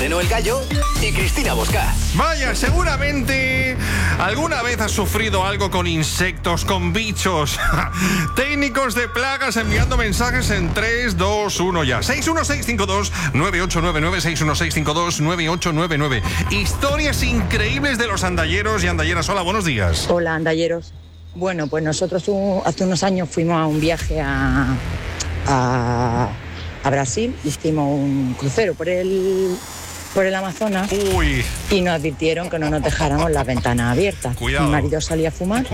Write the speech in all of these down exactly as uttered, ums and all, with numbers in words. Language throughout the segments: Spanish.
Moreno el Gallo y Cristina Bosca. Vaya, seguramente alguna vez has sufrido algo con insectos, con bichos. Técnicos de plagas enviando mensajes en tres, dos, uno ya. seis uno seis cinco dos nueve ocho nueve nueve, seis uno seis cinco dos nueve ocho nueve nueve. Historias increíbles de los andalleros y andalleras. Hola, buenos días. Hola, andalleros. Bueno, pues nosotros uh, hace unos años fuimos a un viaje a, a, a Brasil. Hicimos un crucero por el, por el Amazonas. Uy. Y nos advirtieron que no nos dejáramos las ventanas abiertas. Cuidado. Mi marido salía a fumar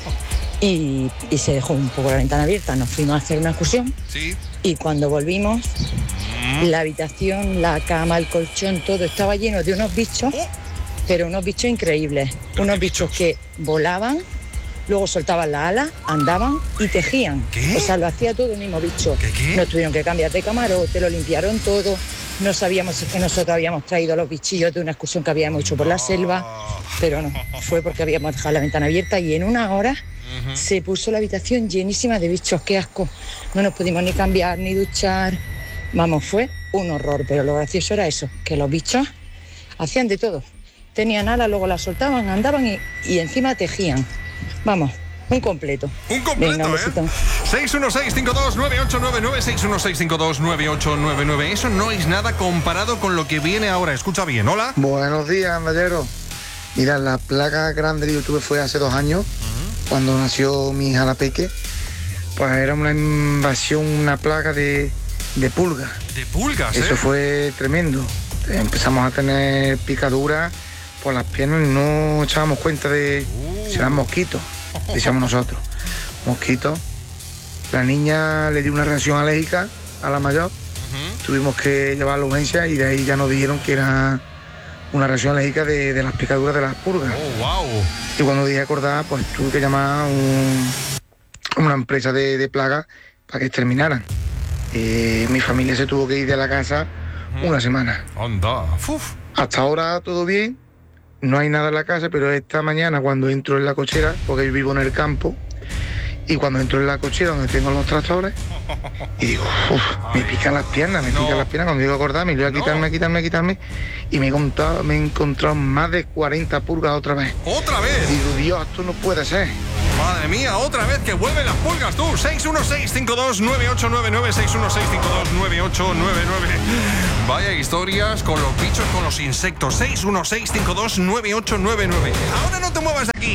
y, y se dejó un poco la ventana abierta. Nos fuimos a hacer una excursión. Sí. Y cuando volvimos, mm. la habitación, la cama, el colchón, todo estaba lleno de unos bichos, oh. pero unos bichos increíbles. Unos bichos, bichos que volaban, luego soltaban las alas, andaban y tejían. ¿Qué? O sea, lo hacía todo el mismo bicho. ¿Qué, qué? Nos tuvieron que cambiar de camarote, lo limpiaron todo. No sabíamos si es que nosotros habíamos traído los bichillos de una excursión que habíamos hecho por la selva, pero no, fue porque habíamos dejado la ventana abierta y en una hora uh-huh. se puso la habitación llenísima de bichos. ¡Qué asco! No nos pudimos ni cambiar, ni duchar. Vamos, fue un horror, pero lo gracioso era eso, que los bichos hacían de todo. Tenían alas, luego las soltaban, andaban y, y encima tejían. Vamos, un completo. Un completo, Venga, un ¿eh? seis uno seis cinco dos nueve ocho nueve nueve, seis uno seis cinco dos nueve ocho nueve nueve. Eso no es nada comparado con lo que viene ahora. Escucha bien, hola. Buenos días, andalleros. Mira, la plaga grande que yo tuve fue hace dos años, uh-huh. cuando nació mi hija la Peque. Pues era una invasión, una plaga de, de pulgas. ¿De pulgas, Eso eh? fue tremendo. Empezamos a tener picaduras por las piernas y no echábamos cuenta de uh. si eran mosquitos, decíamos nosotros. Mosquitos. La niña le dio una reacción alérgica a la mayor. Uh-huh. Tuvimos que llevarla a la urgencia y de ahí ya nos dijeron que era una reacción alérgica de, de las picaduras de las pulgas. Oh, wow. Y cuando dije acordar, pues tuve que llamar a un, una empresa de, de plagas para que exterminaran. Eh, mi familia se tuvo que ir de la casa uh-huh. una semana. Anda. Uf. Hasta ahora todo bien. No hay nada en la casa, pero esta mañana cuando entro en la cochera, porque yo vivo en el campo, y cuando entro en la cochera donde tengo los tractores, y digo, uff, me pican las piernas, me no. pican las piernas, cuando digo acordarme, y voy a quitarme, no. quitarme, quitarme, y me he, contado, me he encontrado más de cuarenta pulgas otra vez. ¿Otra vez? Y digo, Dios, esto no puede ser. Madre mía, otra vez que vuelven las pulgas tú. seis uno seis cinco dos nueve ocho nueve nueve, seis uno seis cinco dos nueve ocho nueve nueve. Vaya historias con los bichos, con los insectos. seis uno seis cinco dos nueve ocho nueve nueve. Ahora no te muevas de aquí.